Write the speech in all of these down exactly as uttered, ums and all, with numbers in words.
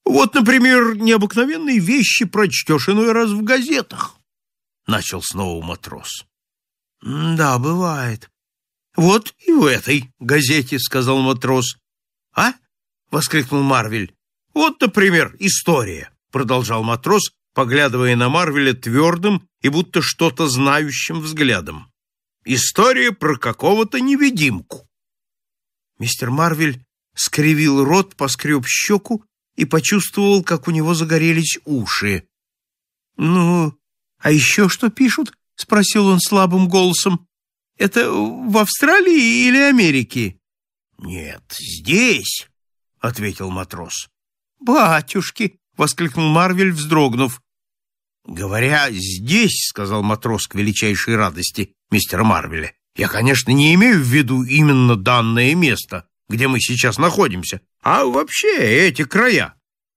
Вот, например, необыкновенные вещи прочтешь иной раз в газетах, — начал снова матрос. — Да, бывает. — Вот и в этой газете, — сказал матрос. — А? — воскликнул Марвель. — Вот, например, история, — продолжал матрос, поглядывая на Марвеля твердым и будто что-то знающим взглядом. История про какого-то невидимку. Мистер Марвель скривил рот, поскреб щеку и почувствовал, как у него загорелись уши. — Ну, а еще что пишут? — спросил он слабым голосом. — Это в Австралии или Америке? — Нет, здесь, — ответил матрос. — Батюшки! — воскликнул Марвель, вздрогнув. — Говоря «здесь», — сказал матрос к величайшей радости мистера Марвеля, — я, конечно, не имею в виду именно данное место, где мы сейчас находимся, а вообще эти края.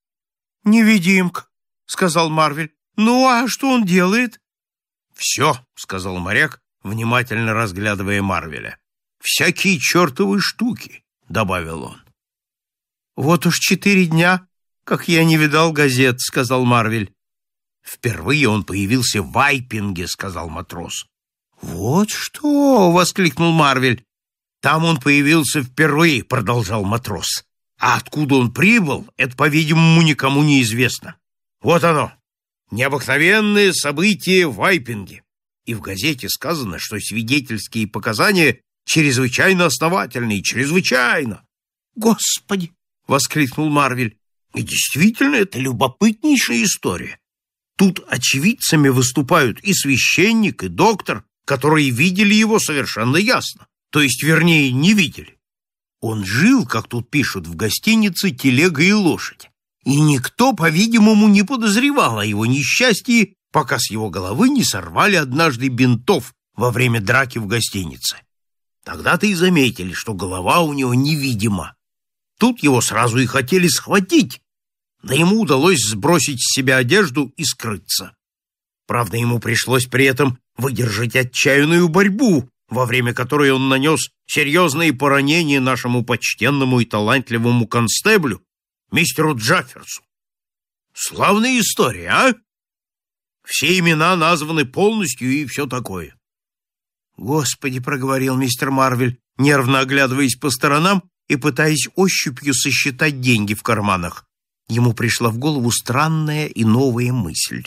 — Невидимка, — сказал Марвель. — Ну, а что он делает? — Все, — сказал моряк, внимательно разглядывая Марвеля. — Всякие чертовы штуки, — добавил он. — Вот уж четыре дня, как я не видал газет, — сказал Марвель. — Впервые он появился в Вайпинге, — сказал матрос. — Вот что! — воскликнул Марвель. — Там он появился впервые, — продолжал матрос. — А откуда он прибыл, это, по-видимому, никому не известно. Вот оно, необыкновенные события в Вайпинге. И в газете сказано, что свидетельские показания чрезвычайно основательные, чрезвычайно. — Господи! — воскликнул Марвель. — И действительно, это любопытнейшая история. Тут очевидцами выступают и священник, и доктор, которые видели его совершенно ясно, то есть, вернее, не видели. Он жил, как тут пишут, в гостинице «Телега и лошадь», и никто, по-видимому, не подозревал о его несчастье, пока с его головы не сорвали однажды бинтов во время драки в гостинице. Тогда-то и заметили, что голова у него невидима. Тут его сразу и хотели схватить, но ему удалось сбросить с себя одежду и скрыться. Правда, ему пришлось при этом выдержать отчаянную борьбу, во время которой он нанес серьезные поранения нашему почтенному и талантливому констеблю, мистеру Джафферсу. Славная история, а? Все имена названы полностью и все такое. Господи, — проговорил мистер Марвель, нервно оглядываясь по сторонам и пытаясь ощупью сосчитать деньги в карманах. Ему пришла в голову странная и новая мысль.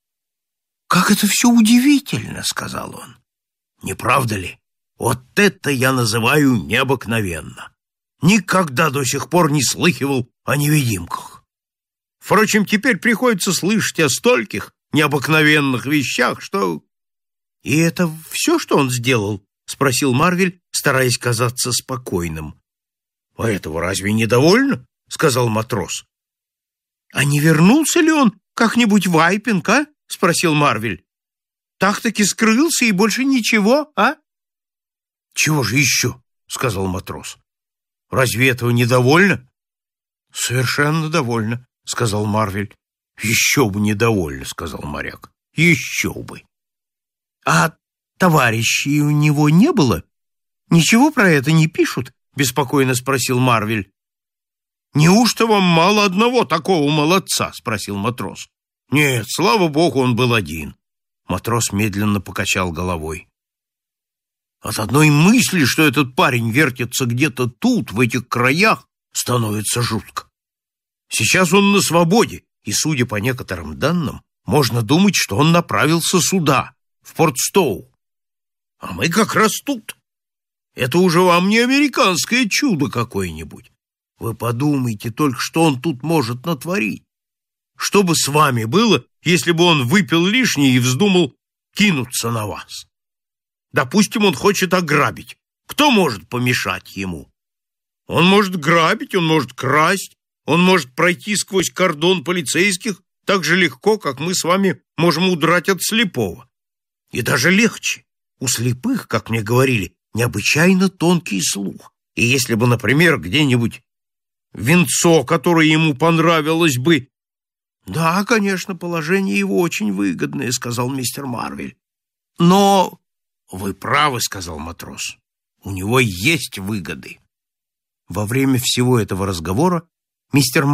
«Как это все удивительно!» — сказал он. «Не правда ли? Вот это я называю необыкновенно. Никогда до сих пор не слыхивал о невидимках. Впрочем, теперь приходится слышать о стольких необыкновенных вещах, что...» «И это все, что он сделал?» — спросил Марвель, стараясь казаться спокойным. «А этого разве недовольно?» — сказал матрос. «А не вернулся ли он как-нибудь в Вайпинг, а?» — спросил Марвель. «Так-таки скрылся и больше ничего, а?» «Чего же еще?» — сказал матрос. «Разве этого недовольно?» «Совершенно довольно», — сказал Марвель. «Еще бы недовольно», — сказал моряк. «Еще бы». «А товарищей у него не было? Ничего про это не пишут?» — беспокойно спросил Марвель. «Неужто вам мало одного такого молодца?» — спросил матрос. «Нет, слава богу, он был один». Матрос медленно покачал головой. «От одной мысли, что этот парень вертится где-то тут, в этих краях, становится жутко. Сейчас он на свободе, и, судя по некоторым данным, можно думать, что он направился сюда, в Портстоу. А мы как раз тут. Это уже вам не американское чудо какое-нибудь. Вы подумайте только, что он тут может натворить. Что бы с вами было, если бы он выпил лишнее и вздумал кинуться на вас? Допустим, он хочет ограбить. Кто может помешать ему? Он может грабить, он может красть, он может пройти сквозь кордон полицейских так же легко, как мы с вами можем удрать от слепого. И даже легче. У слепых, как мне говорили, необычайно тонкий слух. И если бы, например, где-нибудь венцо, которое ему понравилось бы... — Да, конечно, положение его очень выгодное, — сказал мистер Марвель. — Но... — Вы правы, — сказал матрос. — У него есть выгоды. Во время всего этого разговора мистер